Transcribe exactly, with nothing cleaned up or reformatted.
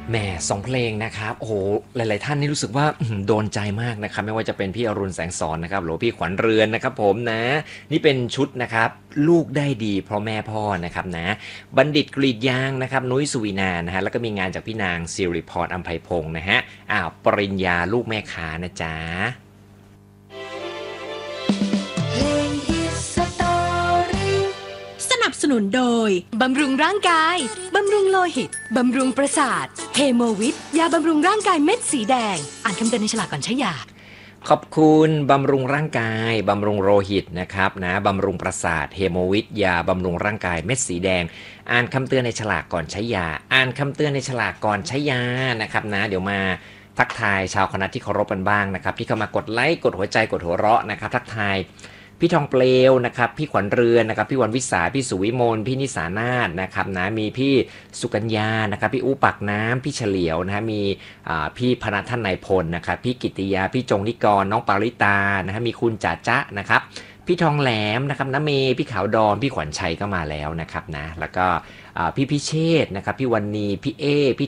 แหมสองเพลงนะครับโอ้โหหลายๆท่านนี่รู้สึกว่าอื้อหือโดนใจมากนะครับไม่ว่าจะเป็นพี่อรุณแสงสอนนะครับหรือว่าพี่ขวัญเรือนนะครับผมนะนี่เป็นชุดนะครับลูกได้ดีเพราะแม่พ่อนะครับนะบัณฑิตกรีดยางนะครับนุ้ยสุวีนานะฮะแล้วก็มีงานจากพี่นางสิริพรอัมไพพงศ์นะฮะอ้าวปริญญาลูกแม่ค้านะจ๊ะเพลงฮิตสตอรี่สนับสนุนโดย บำรุงร่างกาย บำรุงโลหิต บำรุงประสาทเฮโมวิทยาบำรุงร่างกายเม็ดสีแดง อ่านคำเตือนในฉลากก่อนใช้ยาขอบคุณบำรุงร่างกายบำรุงโลหิตนะครับนะบำรุงประสาทเฮโมวิทยาบำรุงร่างกายเม็ดสีแดงอ่านคำเตือนในฉลากก่อนใช้ยาอ่านคำเตือนในฉลากก่อนใช้ยานะครับนะเดี๋ยวมาทักทายชาวคณะที่เคารพกันบ้างนะครับที่เข้ามากดไลค์กดหัวใจกดหัวเราะนะครับทักทายพี่ทองเปลวนะครับพี่ขวัญเรือนนะครับพี่วันวิสาพี่สุวิมลพี่นิสานาถนะครับนะมีพี่สุกัญญานะครับพี่อู้ปากน้ำพี่เฉลียวนะฮะมีพี่พนัทท่านนายพลนะครับพี่กิติยาพี่จงนิกรน้องปาริตานะฮะมีคุณจ่าจ๊ะนะครับพี่ทองแหลมนะครับน้าเมย์พี่ขาวดอนพี่ขวัญชัยก็มาแล้วนะครับนะแล้วก็พี่พิเชษนะครับพี่วันนีพี่เอพี่